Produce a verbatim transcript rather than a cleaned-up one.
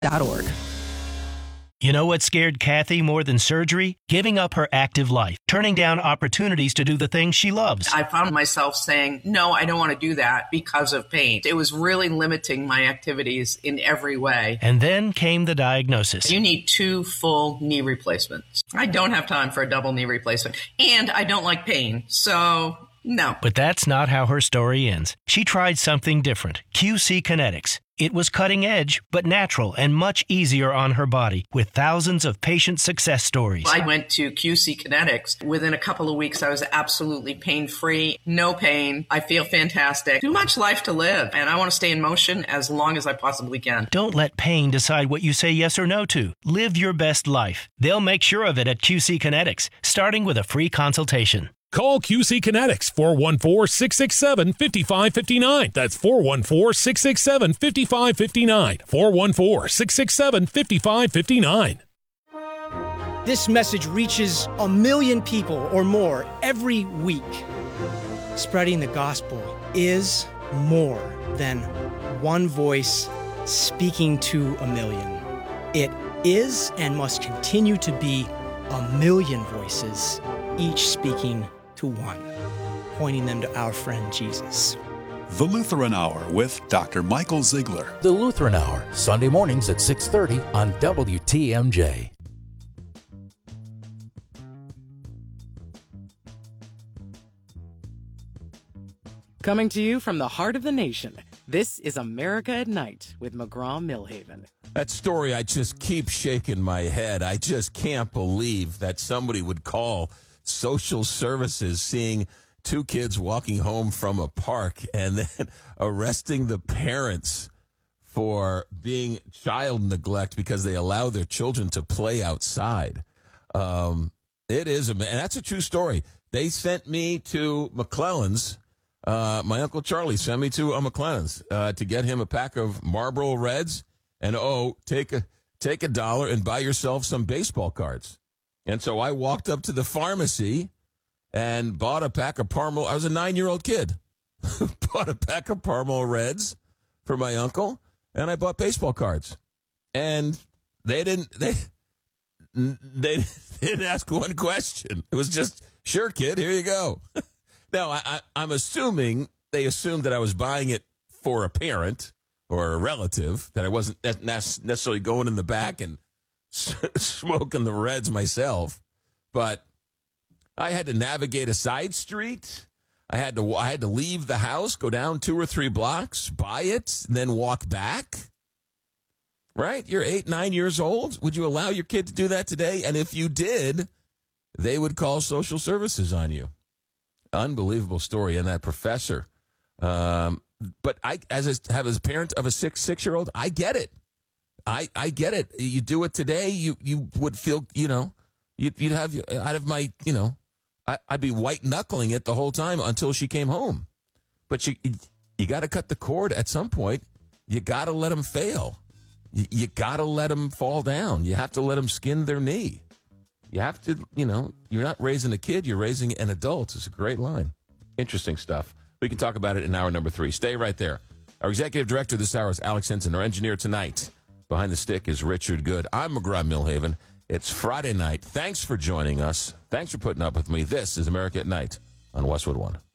dot org. You know what scared Kathy more than surgery? Giving up her active life, turning down opportunities to do the things she loves. I found myself saying, no, I don't want to do that because of pain. It was really limiting my activities in every way. And then came the diagnosis. You need two full knee replacements. I don't have time for a double knee replacement, and I don't like pain, so no. But that's not how her story ends. She tried something different, Q C Kinetics. It was cutting edge, but natural and much easier on her body, with thousands of patient success stories. I went to Q C Kinetics. Within a couple of weeks, I was absolutely pain-free, no pain. I feel fantastic. Too much life to live, and I want to stay in motion as long as I possibly can. Don't let pain decide what you say yes or no to. Live your best life. They'll make sure of it at Q C Kinetics, starting with a free consultation. Call Q C Kinetics, four one four, six six seven, five five five nine. That's four one four, six six seven, five five five nine. four one four, six six seven, five five five nine. This message reaches a million people or more every week. Spreading the gospel is more than one voice speaking to a million. It is and must continue to be a million voices, each speaking to one, pointing them to our friend Jesus. The Lutheran Hour with Doctor Michael Ziegler. The Lutheran Hour, Sunday mornings at six thirty on W T M J. Coming to you from the heart of the nation, this is America at Night with McGraw-Millhaven. That story, I just keep shaking my head. I just can't believe that somebody would call social services seeing two kids walking home from a park and then arresting the parents for being child neglect because they allow their children to play outside. Um, it is, and that's a true story. They sent me to McClellan's. Uh, my Uncle Charlie sent me to a McClellan's uh, to get him a pack of Marlboro Reds. And, oh, take a take a dollar and buy yourself some baseball cards. And so I walked up to the pharmacy and bought a pack of Parmo. I was a nine-year-old kid. Bought a pack of Parmo Reds for my uncle, and I bought baseball cards. And they didn't they they didn't ask one question. It was just, sure, kid, here you go. Now, I, I, I'm assuming they assumed that I was buying it for a parent or a relative, that I wasn't necessarily going in the back and smoking the Reds myself. But I had to navigate a side street. I had to I had to leave the house, go down two or three blocks, buy it, and then walk back. Right? You're eight, nine years old. Would you allow your kid to do that today? And if you did, they would call social services on you. Unbelievable story. And that professor, um, but I, as a, have as a parent of a six six year old, I get it. I, I get it. You do it today, you you would feel, you know, you'd, you'd have out of my, you know, I, I'd be white knuckling it the whole time until she came home. But you you got to cut the cord at some point. You got to let them fail. You, you got to let them fall down. You have to let them skin their knee. You have to, you know, you're not raising a kid, you're raising an adult. It's a great line. Interesting stuff. We can talk about it in hour number three. Stay right there. Our executive director this hour is Alex Henson. Our engineer tonight behind the stick is Richard Good. I'm McGraw-Millhaven. It's Friday night. Thanks for joining us. Thanks for putting up with me. This is America at Night on Westwood One.